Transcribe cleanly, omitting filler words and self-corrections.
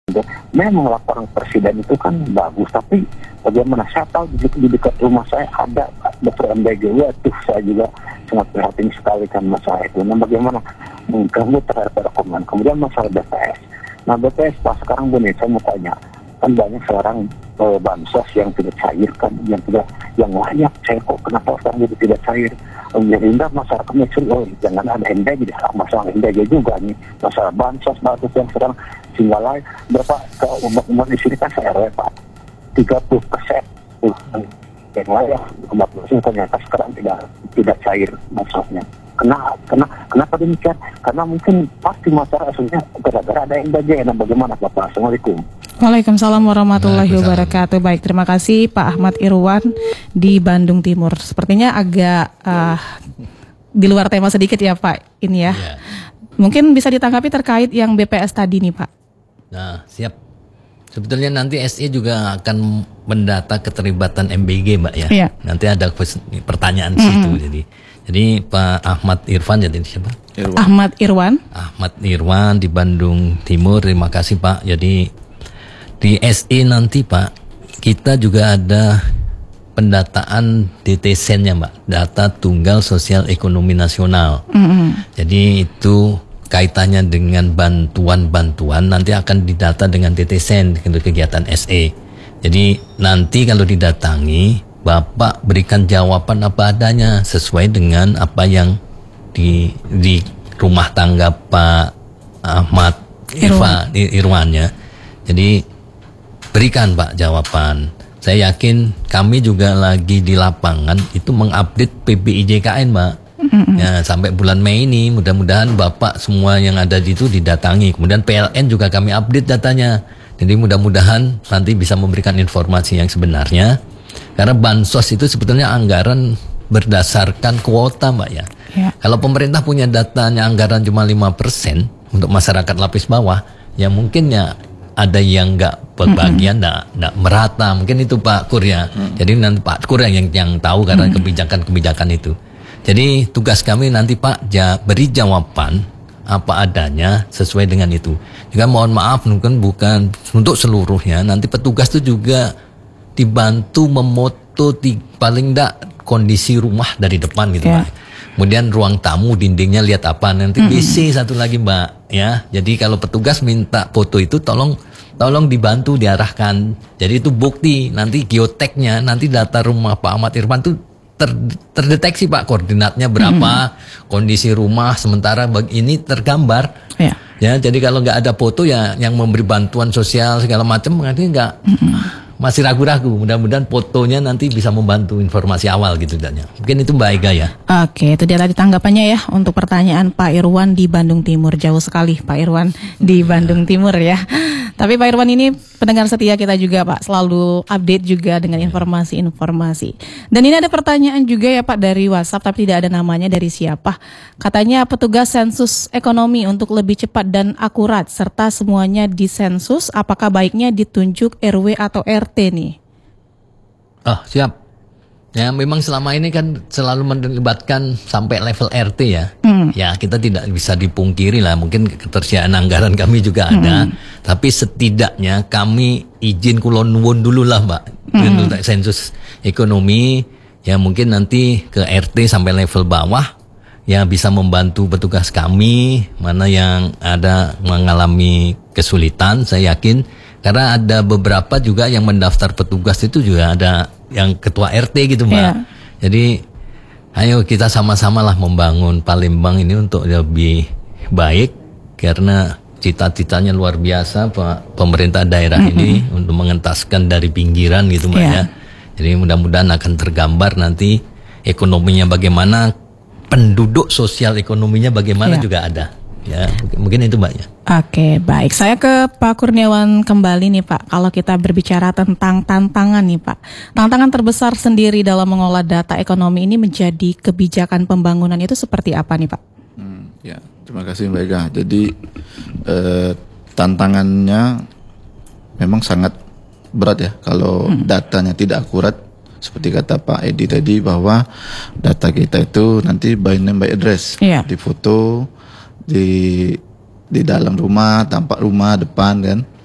Memang laporan presiden itu kan bagus, tapi bagaimana saya tahu di dekat rumah saya ada dokter MBG, tuh saya juga sangat prihatin sekali kan masalah itu. Nah bagaimana mengganggu terhadap dokumen. Kemudian masalah BPS. Nah BPS Pak sekarang bunyi, saya mau tanya, kan banyak sekarang bansos yang tidak cair kan, yang layak. Saya kok kenapa sekarang jadi tidak cair? Sehingga masyarakat mikir, jangan ada MBG, masalah MBG juga nih, masalah bansos yang sekarang tinggal lain berapa ke umat di sini kan saya Pak 30% yang layak 40% ternyata sekarang tidak cair maksudnya. Kenapa demikian? Karena mungkin pasti masyarakat aslinya gara-gara ada MBG. Nah bagaimana Bapak? Assalamualaikum. Waalaikumsalam warahmatullahi wabarakatuh. Baik, terima kasih Pak Ahmad Irwan di Bandung Timur. Sepertinya agak di luar tema sedikit ya Pak ini ya. Mungkin bisa ditanggapi terkait yang BPS tadi nih Pak. Nah, siap. Sebetulnya nanti SE juga akan mendata keterlibatan MBG, Mbak ya. Iya. Nanti ada pertanyaan situ. Jadi Pak Ahmad Irfan, jadi siapa? Ahmad Irwan. Ahmad Irwan di Bandung Timur. Terima kasih Pak. Jadi di SE nanti Pak, kita juga ada pendataan DTSEN-nya Mbak, data Tunggal Sosial Ekonomi Nasional. Jadi itu kaitannya dengan bantuan-bantuan nanti akan didata dengan DTSEN untuk kegiatan SE. Jadi nanti kalau didatangi, Bapak berikan jawaban apa adanya sesuai dengan apa yang di rumah tangga Pak Ahmad Irwan ya. Jadi berikan Pak jawaban. Saya yakin kami juga lagi di lapangan itu mengupdate PBIJKN Mbak. Ya, sampai bulan Mei ini mudah-mudahan Bapak semua yang ada di itu didatangi. Kemudian PLN juga kami update datanya. Jadi mudah-mudahan nanti bisa memberikan informasi yang sebenarnya. Karena bansos itu sebetulnya anggaran berdasarkan kuota Mbak ya. Kalau pemerintah punya datanya anggaran cuma 5% untuk masyarakat lapis bawah, ya mungkin ya ada yang nggak berbagian, nggak merata. Mungkin itu Pak Kur ya. Jadi nanti Pak Kur yang tahu karena kebijakan-kebijakan itu. Jadi tugas kami nanti Pak beri jawaban apa adanya sesuai dengan itu. Juga mohon maaf mungkin bukan untuk seluruhnya. Nanti petugas itu juga dibantu memoto paling enggak kondisi rumah dari depan gitu Pak. Kemudian ruang tamu dindingnya lihat apa, nanti WC satu lagi Mbak ya. Jadi kalau petugas minta foto itu tolong dibantu diarahkan. Jadi itu bukti nanti geoteknya, nanti data rumah Pak Ahmad Irfan itu terdeteksi Pak koordinatnya berapa, kondisi rumah sementara ini tergambar. Ya, jadi kalau nggak ada foto ya yang memberi bantuan sosial segala macam nanti nggak masih ragu-ragu. Mudah-mudahan fotonya nanti bisa membantu informasi awal gitu dan ya. Mungkin itu Mbak Ega ya. Oke, itu dia tadi tanggapannya ya untuk pertanyaan Pak Irwan di Bandung Timur. Jauh sekali Pak Irwan di Bandung Timur ya. Tapi Pak Irwan ini pendengar setia kita juga Pak, selalu update juga dengan informasi-informasi. Dan ini ada pertanyaan juga ya Pak dari WhatsApp tapi tidak ada namanya dari siapa. Katanya petugas sensus ekonomi untuk lebih cepat dan akurat serta semuanya disensus, apakah baiknya ditunjuk RW atau RT nih? Oh siap. Ya memang selama ini kan selalu melibatkan sampai level RT ya. Ya kita tidak bisa dipungkiri lah, mungkin ketersediaan anggaran kami juga ada. Tapi setidaknya kami izin kulon nuwun dulu lah Mbak. Untuk sensus ekonomi ya mungkin nanti ke RT sampai level bawah ya bisa membantu petugas kami mana yang ada mengalami kesulitan. Saya yakin karena ada beberapa juga yang mendaftar petugas itu juga ada yang ketua RT gitu Mbak. Jadi ayo kita sama-sama lah membangun Palembang ini untuk lebih baik karena cita-citanya luar biasa Pak pemerintah daerah ini untuk mengentaskan dari pinggiran gitu Mbak ya. Jadi mudah-mudahan akan tergambar nanti ekonominya bagaimana, penduduk sosial ekonominya bagaimana juga ada. Ya, mungkin itu Mbaknya. Oke, baik. Saya ke Pak Kurniawan kembali nih Pak. Kalau kita berbicara tentang tantangan nih Pak. Tantangan terbesar sendiri dalam mengolah data ekonomi ini menjadi kebijakan pembangunan itu seperti apa nih Pak? Ya, terima kasih Mbak Ega. Jadi tantangannya memang sangat berat ya kalau datanya tidak akurat. Seperti kata Pak Edi tadi bahwa data kita itu nanti by name by address, di foto, di dalam rumah, tampak rumah, depan kan.